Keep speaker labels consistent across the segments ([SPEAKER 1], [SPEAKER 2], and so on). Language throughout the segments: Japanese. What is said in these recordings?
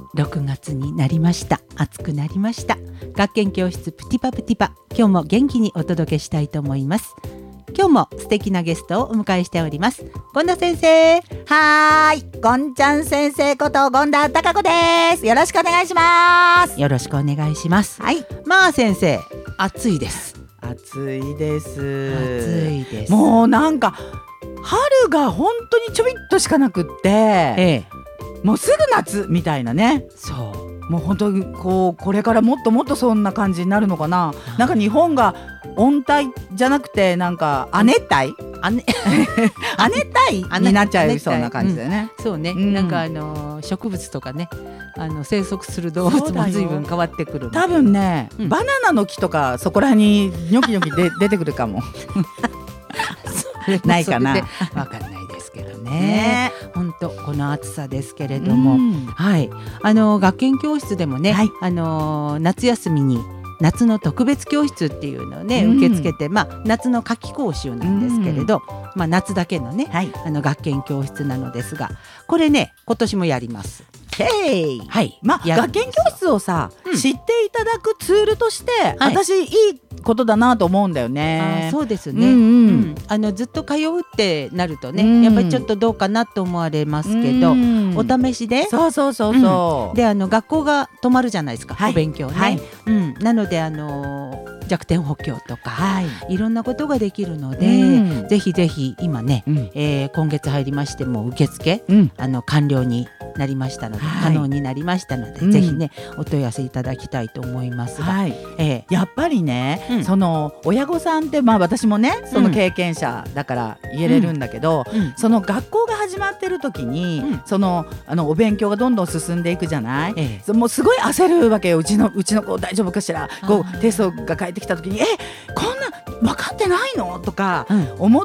[SPEAKER 1] 6月になりました。暑くなりました。学研教室プティパプティパ、今日も元気にお届けしたいと思います。今日も素敵なゲストをお迎えしております。権田先生。
[SPEAKER 2] はーい、ゴンちゃん先生こと権田貴子です。よろしくお願いします。
[SPEAKER 1] よろしくお願いします。
[SPEAKER 2] はい。
[SPEAKER 1] まあ先生、暑いです。
[SPEAKER 2] 暑いです。
[SPEAKER 1] 暑いです。
[SPEAKER 2] もうなんか春が本当にちょびっとしかなくって、もうすぐ夏みたいなね。
[SPEAKER 1] そう。
[SPEAKER 2] もう本当にこれからもっともっとそんな感じになるのかな。なんか日本が温帯じゃなくてなんか亜熱帯亜熱帯になっちゃいそうな感じだよね。
[SPEAKER 1] そうね、なんか植物とかね、生息する動物も随分変わってくる。
[SPEAKER 2] 多分ね、バナナの木とかそこらにニョキニョキ出てくるかもないかな、
[SPEAKER 1] わかんないですけどね。本当この暑さですけれども、はい、学研教室でもね、はい、夏休みに夏の特別教室っていうのをね、受け付けて、夏の夏期講習なんですけれど、夏だけのね、はい、学研教室なのですが、これね今年もやります。
[SPEAKER 2] はい、学研教室をさ、知っていただくツールとして、私いいことだなと思うんだよね。
[SPEAKER 1] そうですね、ずっと通うってなるとね、やっぱりちょっとどうかなと思われますけど、お試しで、
[SPEAKER 2] そう
[SPEAKER 1] で学校が止まるじゃないですか、お勉強ね、なので弱点補強とか、いろんなことができるので、ぜひぜひ今ね、今月入りましてもう受付、完了になりましたので、可能になりましたので、ぜひねお問い合わせいただきたいと思いますが、
[SPEAKER 2] やっぱりね、その親御さんって、私もねその経験者だから言えれるんだけど、その学校が始まってる時に、そのお勉強がどんどん進んでいくじゃない、もうすごい焦るわけよ。うちの子大丈夫かしら、テストが返ってきた時にこんな分かってないのとか思って、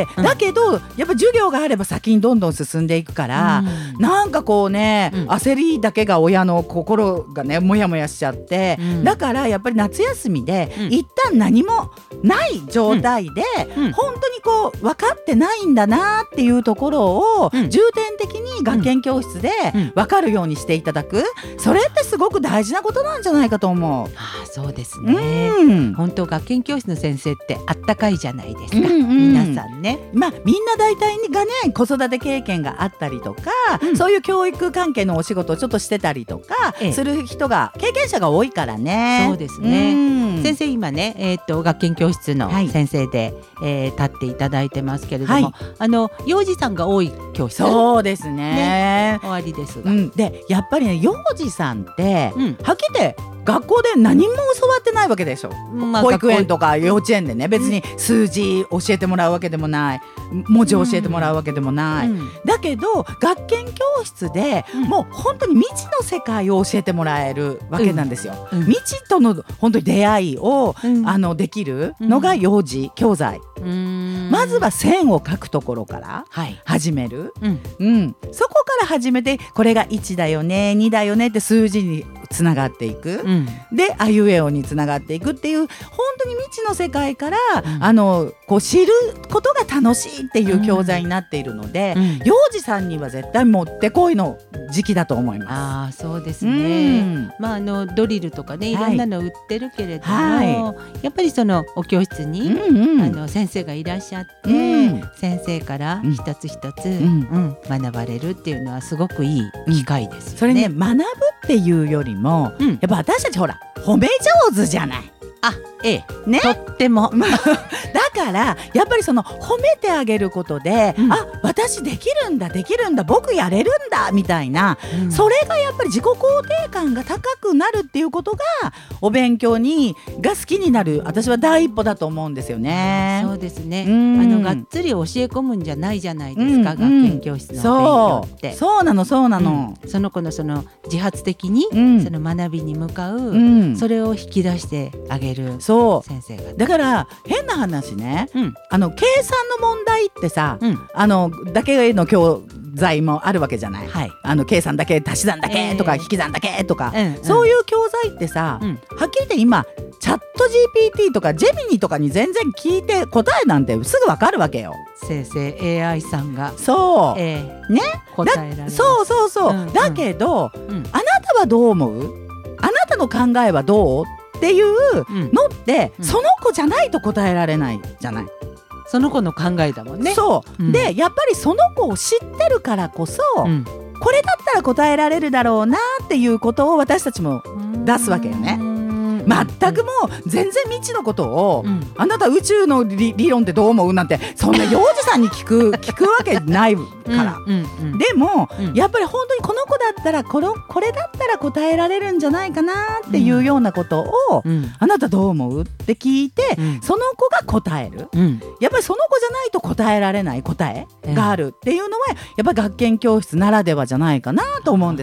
[SPEAKER 2] だけどやっぱ授業があれば先にどんどん進んでいくから、なんか焦りだけが親の心がねもやもやしちゃって、だからやっぱり夏休みで、一旦何もない状態で、本当に分かってないんだなっていうところを、重点的に学研教室で分かるようにしていただく、それってすごく大事なことなんじゃないかと思う。
[SPEAKER 1] そうですね、本当学研教室の先生ってあったかいじゃないですか、皆さんね。
[SPEAKER 2] みんな大体がね子育て経験があったりとか、そういう教育関係のお仕事をちょっとしてたりとかする人が、経験者が多いからね。
[SPEAKER 1] そうですね、先生今ね、学研教室の先生で、立っていただいてますけれども、幼児さんが多い教室。
[SPEAKER 2] そうですね、
[SPEAKER 1] 終わりですが、
[SPEAKER 2] でやっぱりね幼児さんって、はっきり言って学校で何も教わってないわけでしょ、保育園とか幼稚園でね、別に数字教えてもらうわけでもない、文字教えてもらうわけでもない、だけど学研教室で、もう本当に未知の世界を教えてもらえるわけなんですよ、未知との本当に出会いを、できるのが幼児教材、まずは線を書くところから始める、そこから始めて、これが1だよね2だよねって数字につながっていく、であいうえおにつながっていくっていう、本当に未知の世界から、知ることが楽しいっていう教材になっているので、幼児さんには絶対もってこいの時期だと思います。
[SPEAKER 1] そうですね、ドリルとかね、いろんなの売ってるけれども、やっぱりそのお教室に、先生がいらっしゃって、先生から一つ一つ、学ばれるっていうのはすごくいい機会ですよね。
[SPEAKER 2] それね、学ぶっていうよりも、やっぱ私たちほら褒め上手じゃない。
[SPEAKER 1] とっても
[SPEAKER 2] だからやっぱりその褒めてあげることで、私できるんだ僕やれるんだみたいな、それがやっぱり自己肯定感が高くなるっていうことが、お勉強が好きになる、私は第一歩だと思うんですよね。
[SPEAKER 1] そうですね、がっつり教え込むんじゃないじゃないですか、学研教室の勉強って。
[SPEAKER 2] そうなの、そ
[SPEAKER 1] の子のその自発的に、その学びに向かう、それを引き出してあげる先生が。
[SPEAKER 2] だから変な話ね、計算の問題ってさ、だけの教材もあるわけじゃない、計算だけ、足し算だけとか、引き算だけとか、そういう教材ってさ、はっきり言って今チャット GPT とかジェミニとかに全然聞いて答えなんてすぐわかるわけよ。
[SPEAKER 1] 生成 AI さんが
[SPEAKER 2] そう、
[SPEAKER 1] ね、答えられます。
[SPEAKER 2] そう、だけど、あなはどう思う？あなたの考えはどう？っていうのって、その子じゃないと答えられないじゃない。
[SPEAKER 1] その子の考えだもんね。
[SPEAKER 2] そう、でやっぱりその子を知ってるからこそ、これだったら答えられるだろうなっていうことを私たちも出すわけよね。全くもう全然未知のことを、あなた宇宙の理論ってどう思うなんてそんな幼児さんに聞くわけないから、でも、やっぱり本当にこの子だったらこれだったら答えられるんじゃないかなっていうようなことを、あなたどう思うって聞いて、その子が答える、やっぱりその子じゃないと答えられない答えがあるっていうのはやっぱり学研教室ならではじゃないかなと思うんです。